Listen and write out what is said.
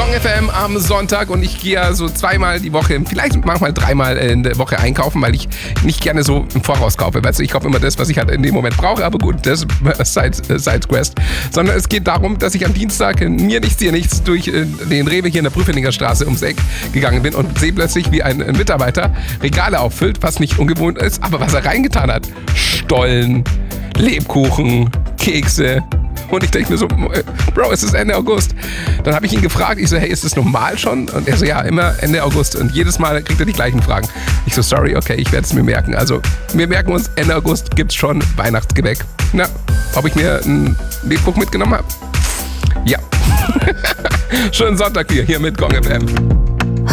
Gong FM am Sonntag und ich gehe ja so zweimal die Woche, vielleicht manchmal dreimal in der Woche einkaufen, weil ich nicht gerne so im Voraus kaufe. Weißt du, ich kaufe immer das, was ich halt in dem Moment brauche, aber gut, das ist Side Quest. Sondern es geht darum, dass ich am Dienstag mir nichts hier nichts durch den Rewe hier in der Prüfeninger Straße ums Eck gegangen bin und sehe plötzlich, wie ein Mitarbeiter Regale auffüllt, was nicht ungewohnt ist, aber was er reingetan hat. Stollen, Lebkuchen, Kekse. Und ich denke mir so, Bro, es ist Ende August. Dann habe ich ihn gefragt, ich so, hey, ist das normal schon? Und er so, ja, immer Ende August. Und jedes Mal kriegt er die gleichen Fragen. Ich so, sorry, okay, ich werde es mir merken. Also, wir merken uns, Ende August gibt's schon Weihnachtsgebäck. Na, ob ich mir einen Lebkuchen mitgenommen habe? Ja. Schönen Sonntag hier mit Gong FM.